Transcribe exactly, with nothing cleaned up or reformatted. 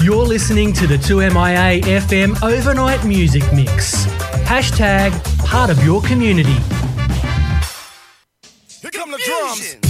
You're listening to the two M I A F M Overnight Music Mix. Hashtag part of your community. Here come the drums.